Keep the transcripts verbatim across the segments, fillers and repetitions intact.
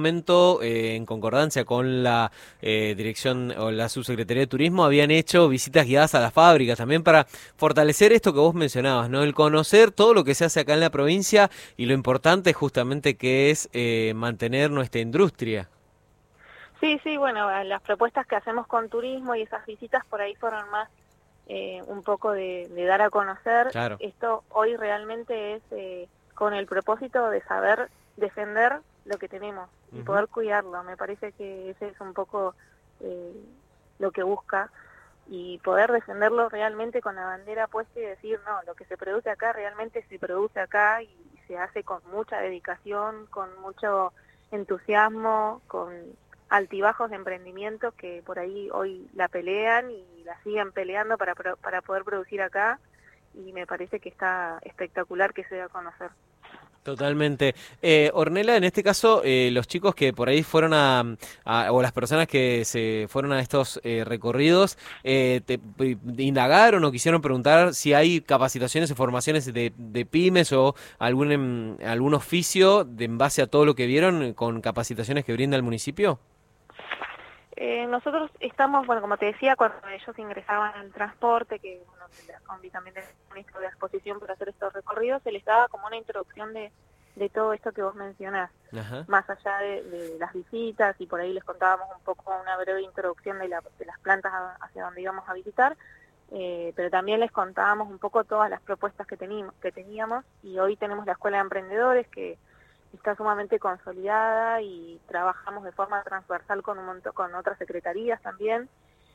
momento, eh, en concordancia con la eh, dirección o la subsecretaría de Turismo, habían hecho visitas guiadas a las fábricas también para fortalecer esto que vos mencionabas, ¿no? El conocer todo lo que se hace acá en la provincia y lo importante justamente que es eh, mantener nuestra industria. Sí, sí, bueno, las propuestas que hacemos con turismo y esas visitas por ahí fueron más eh, un poco de, de dar a conocer. Claro. Esto hoy realmente es eh, con el propósito de saber defender lo que tenemos y Uh-huh. poder cuidarlo. Me parece que ese es un poco eh, lo que busca, y poder defenderlo realmente con la bandera puesta y decir, no, lo que se produce acá realmente se produce acá y se hace con mucha dedicación, con mucho entusiasmo, con altibajos de emprendimientos que por ahí hoy la pelean y la siguen peleando para, para poder producir acá, y me parece que está espectacular que se dé a conocer. Totalmente. Eh, Ornella, en este caso, eh, los chicos que por ahí fueron a, a- o las personas que se fueron a estos eh, recorridos, eh, te, te indagaron o quisieron preguntar si hay capacitaciones o formaciones de, de pymes o algún, em, algún oficio de, en base a todo lo que vieron con capacitaciones que brinda el municipio. Eh, nosotros estamos, bueno, como te decía, cuando ellos ingresaban al transporte, que bueno, la combi también tenía una de exposición para hacer estos recorridos, se les daba como una introducción de, de todo esto que vos mencionás, Ajá. más allá de, de las visitas, y por ahí les contábamos un poco una breve introducción de, la, de las plantas a, hacia donde íbamos a visitar, eh, pero también les contábamos un poco todas las propuestas que teníamos, que teníamos, y hoy tenemos la Escuela de Emprendedores, que está sumamente consolidada, y trabajamos de forma transversal con un montón, con otras secretarías también,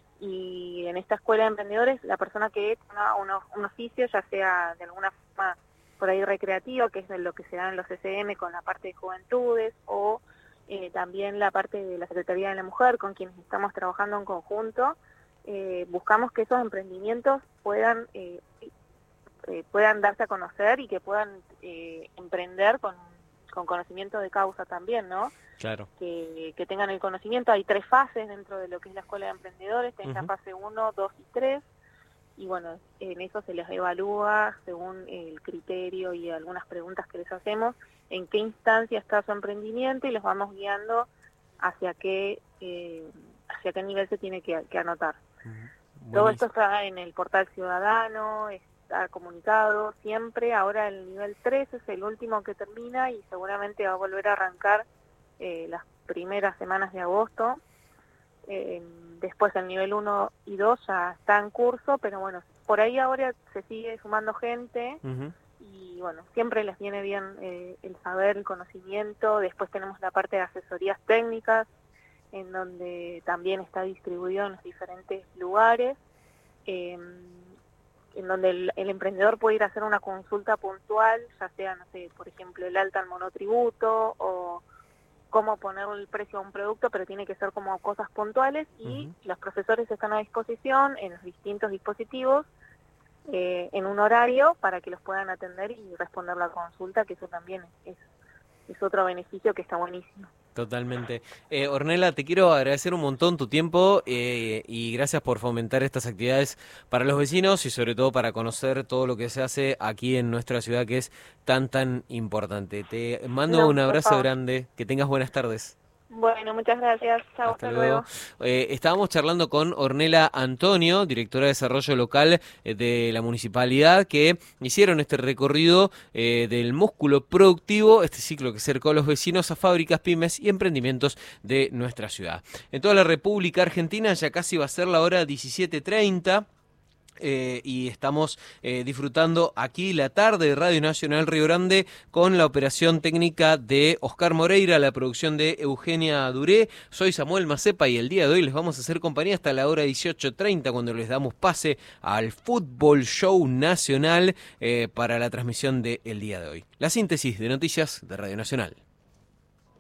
y en esta escuela de emprendedores la persona que tenga un, un oficio, ya sea de alguna forma por ahí recreativo, que es de lo que se da en los S M con la parte de juventudes, o eh, también la parte de la Secretaría de la Mujer, con quienes estamos trabajando en conjunto, eh, buscamos que esos emprendimientos puedan eh, eh, puedan darse a conocer y que puedan eh, emprender con con conocimiento de causa también, ¿no? Claro. Que, que tengan el conocimiento. Hay tres fases dentro de lo que es la Escuela de Emprendedores, tenés Uh-huh. la fase uno, dos y tres, y bueno, en eso se les evalúa según el criterio y algunas preguntas que les hacemos, en qué instancia está su emprendimiento, y los vamos guiando hacia qué, eh, hacia qué nivel se tiene que, que anotar. Uh-huh. Todo esto está en el portal ciudadano, está comunicado siempre. Ahora el nivel tres es el último que termina y seguramente va a volver a arrancar eh, las primeras semanas de agosto. Eh, después el nivel uno y dos ya está en curso, pero bueno, por ahí ahora se sigue sumando gente. Uh-huh. Y bueno, siempre les viene bien eh, el saber, el conocimiento. Después tenemos la parte de asesorías técnicas, en donde también está distribuido en los diferentes lugares, eh, en donde el, el emprendedor puede ir a hacer una consulta puntual, ya sea, no sé, por ejemplo, el alta al monotributo, o cómo poner el precio a un producto, pero tiene que ser como cosas puntuales, y uh-huh. los profesores están a disposición en los distintos dispositivos, eh, en un horario, para que los puedan atender y responder la consulta, que eso también es, es otro beneficio que está buenísimo. Totalmente. Eh, Ornella, te quiero agradecer un montón tu tiempo eh, y gracias por fomentar estas actividades para los vecinos y sobre todo para conocer todo lo que se hace aquí en nuestra ciudad, que es tan, tan importante. Te mando No, un abrazo grande, que tengas buenas tardes. Bueno, muchas gracias. Chao, hasta, hasta luego. luego. Eh, estábamos charlando con Ornella Antonio, directora de Desarrollo Local eh, de la Municipalidad, que hicieron este recorrido eh, del músculo productivo, este ciclo que acercó a los vecinos a fábricas, pymes y emprendimientos de nuestra ciudad. En toda la República Argentina ya casi va a ser la hora diecisiete treinta. Eh, y estamos eh, disfrutando aquí la tarde de Radio Nacional Río Grande con la operación técnica de Oscar Moreira, la producción de Eugenia Duré. Soy Samuel Macepa y el día de hoy les vamos a hacer compañía hasta la hora dieciocho treinta, cuando les damos pase al Fútbol Show Nacional eh, para la transmisión del día de hoy. La síntesis de noticias de Radio Nacional.